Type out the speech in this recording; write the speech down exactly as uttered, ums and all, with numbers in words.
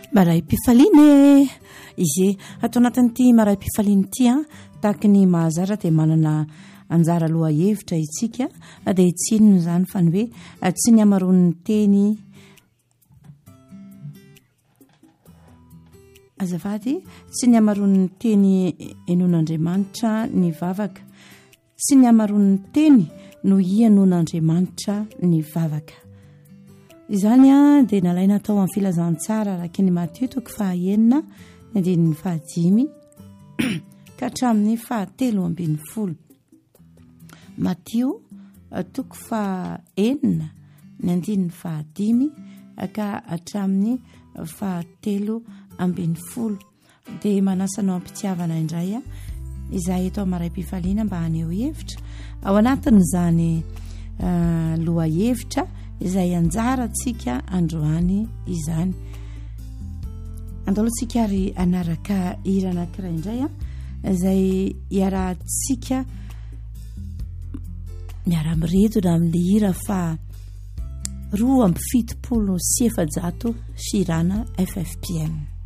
Maray-pifaliana izy atao anatin'ity maray-pifaliana ity a tahaka ny mahazatra dia manana anjara loha hevitra itsika dia itsinona izany fa ny hoe tsy ny hamaroan'ny teny azafady tsy ny hamaroan'ny teny henon'Andriamanitra ny vavaka sy ny hamaroan'ny teny no hihainoan'Andriamanitra ny vavaka. Izany a dia nalaina tao amin'ny filazantsara araka ny Matio toko fahaenina ny andininy fahadimy ka hatramin'ny fahatelo ambin'ny folo. Matio toko fahaenina ny andininy fahadimy ka hatramin'ny fahatelo ambin'ny folo. Dia manasanao ampitiavana indray a izay eto maray-pifaliana mba haneho hevitra ao anatin'izany uh, loha hevitra izay anjarantsika androany izany. Andaloantsika ary anaraka hira anankiray indray a izay hiarahantsika miara-miredona amin'ilay hira fa roa amby fitopolo sy efajato firana F F P M.